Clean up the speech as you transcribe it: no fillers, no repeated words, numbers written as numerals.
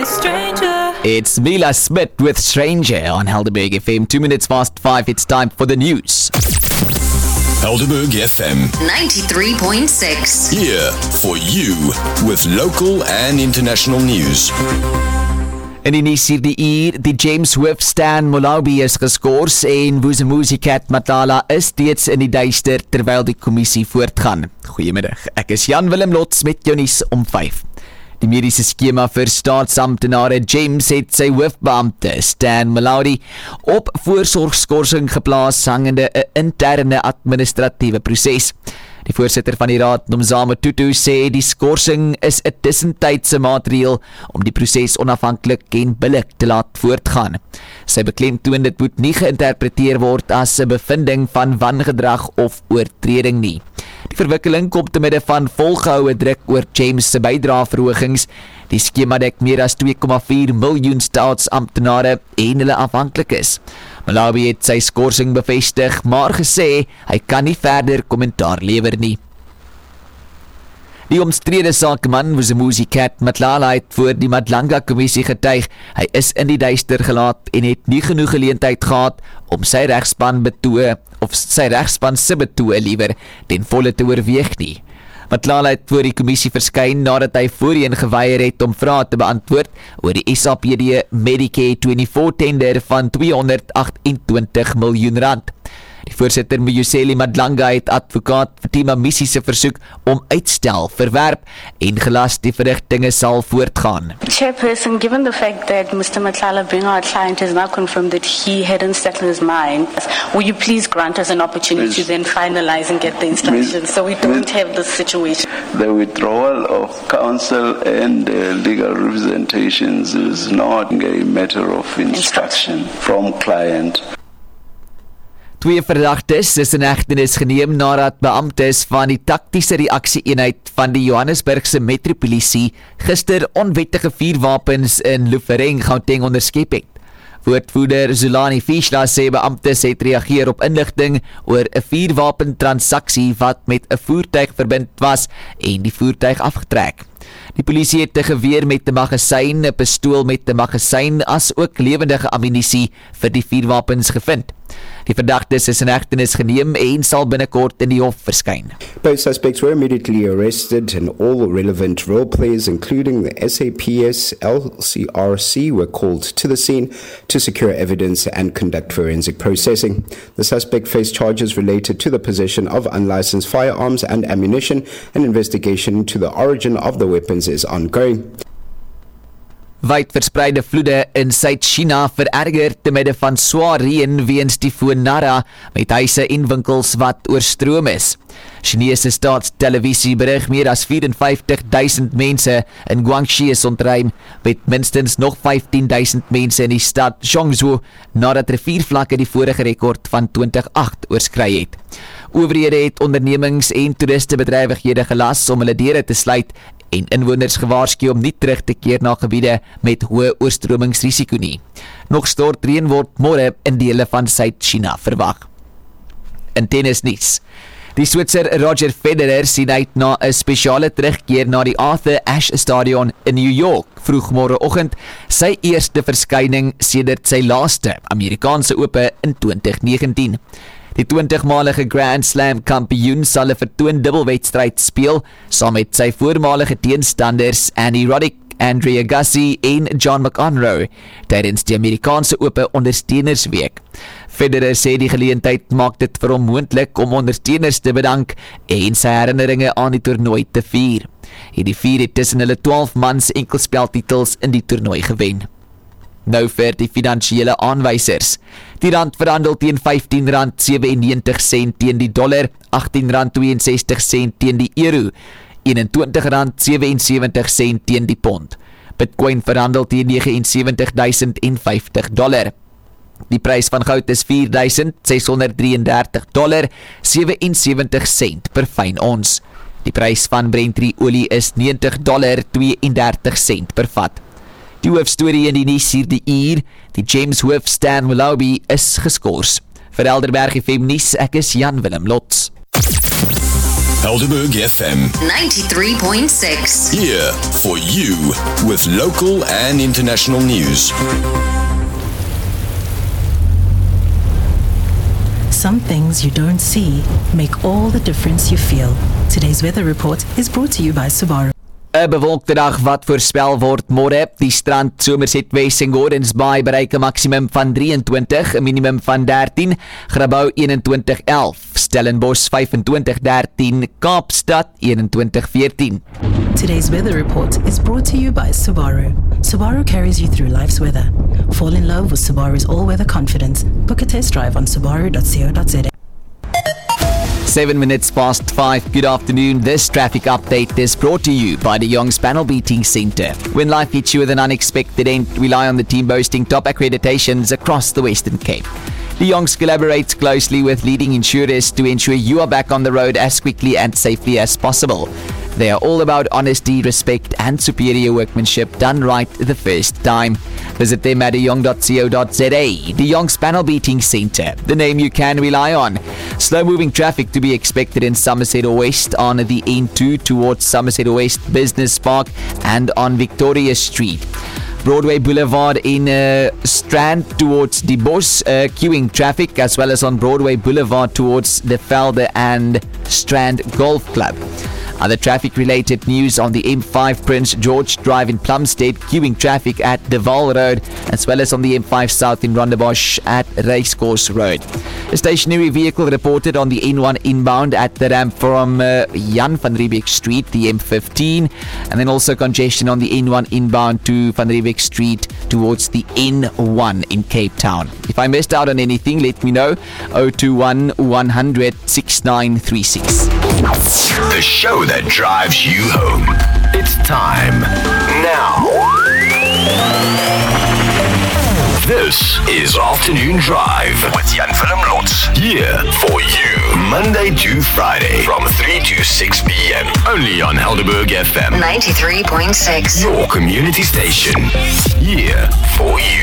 Stranger. It's Mila Smith with Stranger on Helderberg FM. 2 minutes past 5, it's time for the news. Helderberg FM 93.6. here for you with local and international news. In die nuus hierdie uur, die James Hoof Stan Molaubi is geskort en Vusimuzi Cat Matala is steeds in die duister terwyl die kommissie voortgaan. Goeiemiddag, ek is Jan Willem Lots met jou nuus om 5. Die mediese skema vir staatsamptenare James het sy hoofbeampte Stan Molaubi op voorsorgskorsing geplaas hangende 'n interne administratiewe proses. Die voorsitter van die raad, Nomzamo Tutu, sê die skorsing is 'n tussentydse maatreël om die proses onafhanklik en billik te laat voortgaan. Sy beklemtoon dit moet nie geïnterpreteer word as 'n bevinding van wangedrag of oortreding nie. Die verwikkeling kom te midde van volgehoue druk oor James se bydraeverhogings. Die skema dek meer as 2,4 miljoen staatsamptenare en hulle afhanklik is. Molaubi het sy skorsing bevestig, maar gesê hy kan nie verder kommentaar lewer nie. Die omstrede sakeman Vusimuzi Cat Matala het voor die Madlanga-kommissie getuig. Hy is in die duister gelaat en het nie genoeg geleentheid gehad om sy regspan se betoë liewer ten volle te oorweeg nie. Matala het voor die kommissie verskyn nadat hy voorheen geweier het om vrae te beantwoord oor die SAPD Medicare 24 tender van R228 miljoen. Die voorsitter Muyuseli Madlanga het advokaat Fatima Missie se versoek om uitstel verwerp en gelas die verrigtinge sal voortgaan. Chairperson, given the fact that Mr. Matlala, being our client, has now confirmed that he hadn't settled his mind, will you please grant us an opportunity to then finalize and get the instructions so we don't have this situation? The withdrawal of counsel and legal representations is not a matter of instruction from client. 2 verdagtes is in hegtenis geneem nadat beamptes van die taktiese reaksieeenheid van die Johannesburgse Metropolisie gister onwettige vuurwapens in Louwering, Gauteng onderskep het. Woordvoerder Zulani Fishla sê beamptes het reageer op inligting oor 'n vuurwapentransaksie wat met 'n voertuig verbind was en die voertuig afgetrek. Die polisie het 'n geweer met 'n magasyn, 'n pistool met 'n magasyn as ook lewendige ammunisie vir die vuurwapens gevind. Die verdagtes is in hegtenis geneem en sal binnekort in die hof verskyn. Both suspects were immediately arrested and all relevant role players, including the SAPS, LCRC, were called to the scene to secure evidence and conduct forensic processing. The suspect faced charges related to the possession of unlicensed firearms and ammunition. An investigation into the origin of the weapons is ongoing. Wyd verspreide vloede in Suid-China vererger te midde van swaar reën weens tyfoon Nara met huise en winkels wat oorstroom is. Chinese staatstelevisie berig meer as 54,000 mense in Guangxi is ontruim, met minstens nog 15,000 mense in die stad Zhongzhou nadat riviervlakke die vorige rekord van 2008 oorskry het. Owerhede het ondernemings en toeristebedrywighede gelas om hulle deure te sluit en inwoners gewaarsku om nie terug te keer na gebiede met hoë oorstromingsrisiko nie. Nog stortreën word môre in dele van Suid-China verwag. In tennisnuus. Die Switser Roger Federer sien uit na 'n spesiale terugkeer na die Arthur Ashe Stadion in New York vroegmôreoggend, sy eerste verskyning sedert sy laaste Amerikaanse Ope in 2019. Die 20-malige Grand Slam kampioen sal 'n vertoon dubbelwedstryd speel saam met sy voormalige teenstanders Andy Roddick, Andre Agassi en John McEnroe tydens die Amerikaanse Ope Ondersteunersweek. Federer sê die geleentheid maak dit vir hom moontlik om ondersteuners te bedank en sy herinneringe aan die toernooi te vier. Hierdie vier het tussen hulle 12 mans enkelspeltitels in die toernooi gewen. Nou vir die finansiële aanwysers. Die rand verhandel teen R15.97 teen die dollar, R18.62 teen die euro, R21.77 teen die pond. Bitcoin verhandel teen $79,050. Die prys van goud is $4,633, 77 sent per fyn ons. Die prys van Brent olie is $90.32 per vat. Die hoofstorie in die nuus hierdie uur, die James Hoof Stan Molaubi is geskort. Vir Helderberg FM nuus, ek is Jan Willem Lots. Helderberg FM. 93.6. Here for you with local and international news. Some things you don't see make all the difference you feel. Today's weather report is brought to you by Subaru. 'n bewolkte dag wat voorspel word môre. Die strand Somerset West en Gordons Bay bereik 'n maksimum van 23, 'n minimum van 13, Grabouw 21-11, Stellenbosch 25-13, Kaapstad 21-14. Today's weather report is brought to you by Subaru. Subaru carries you through life's weather. Fall in love with Subaru's all-weather confidence. Book a test drive on subaru.co.za. 7 minutes past 5. Good afternoon. This traffic update is brought to you by the Young's Panel Beating Centre. When life hits you with an unexpected end, rely on the team boasting top accreditations across the Western Cape. The Youngs collaborates closely with leading insurers to ensure you are back on the road as quickly and safely as possible. They are all about honesty, respect and superior workmanship done right the first time. Visit them at young.co.za. The Young's Panel Beating Centre, the name you can rely on. Slow-moving traffic to be expected in Somerset West on the N2 towards Somerset West Business Park and on Victoria Street. Broadway Boulevard in Strand towards Die Bos, queuing traffic, as well as on Broadway Boulevard towards the Velde and Strand Golf Club. Other traffic-related news on the M5 Prince George Drive in Plumstead, queuing traffic at De Waal Road, as well as on the M5 South in Rondebosch at Racecourse Road. A stationary vehicle reported on the N1 inbound at the ramp from Jan van Riebeeck Street, the M15, and then also congestion on the N1 inbound to Van Riebeeck Street towards the N1 in Cape Town. If I missed out on anything, let me know. 021 100 6936. The show that drives you home. It's time now. This is Afternoon Drive with Jan Willem Lotz. Here for you, Monday to Friday from 3 to 6 p.m. Only on Helderberg FM. 93.6. Your community station. Here for you.